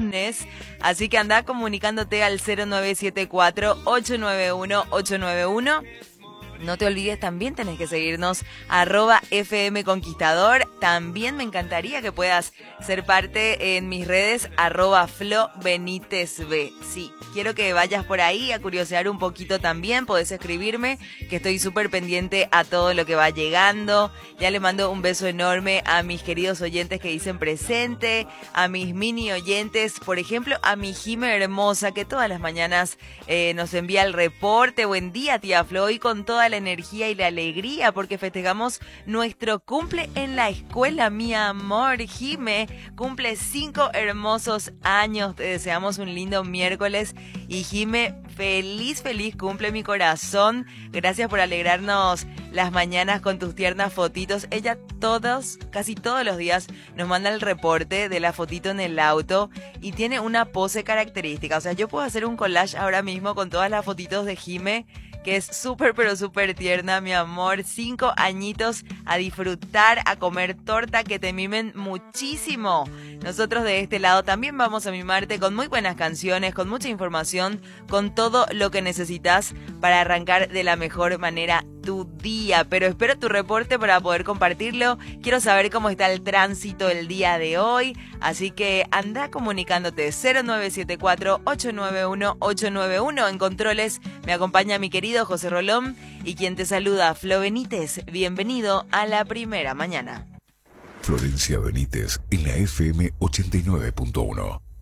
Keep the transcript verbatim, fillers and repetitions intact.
lunes. Así que anda comunicándote al cero nueve siete cuatro, ocho nueve uno, ocho nueve uno. No te olvides, también tenés que seguirnos, arroba F M Conquistador. También me encantaría que puedas ser parte en mis redes, arroba Flo Benítez B. Sí, quiero que vayas por ahí a curiosear un poquito también. Podés escribirme, que estoy súper pendiente a todo lo que va llegando. Ya le mando un beso enorme a mis queridos oyentes que dicen presente, a mis mini oyentes, por ejemplo, a mi Jime hermosa, que todas las mañanas eh, nos envía el reporte. Buen día, tía Flo, y con toda la energía y la alegría porque festejamos nuestro cumple en la escuela, mi amor. Jime cumple cinco hermosos años, te deseamos un lindo miércoles y Jime, feliz, feliz cumple mi corazón. Gracias por alegrarnos las mañanas con tus tiernas fotitos. Ella todos, casi todos los días nos manda el reporte de la fotito en el auto y tiene una pose característica. O sea, yo puedo hacer un collage ahora mismo con todas las fotitos de Jime, que es súper, pero súper tierna, mi amor. Cinco añitos a disfrutar, a comer torta, que te mimen muchísimo. Nosotros de este lado también vamos a mimarte con muy buenas canciones, con mucha información, con todo lo que necesitas para arrancar de la mejor manera tu día. Pero espero tu reporte para poder compartirlo. Quiero saber cómo está el tránsito el día de hoy. Así que anda comunicándote cero nueve siete cuatro, ocho nueve uno, ocho nueve uno. En controles me acompaña mi querido José Rolón y quien te saluda, Flo Benítez. Bienvenido a la primera mañana. Florencia Benítez en la F M ochenta y nueve punto uno.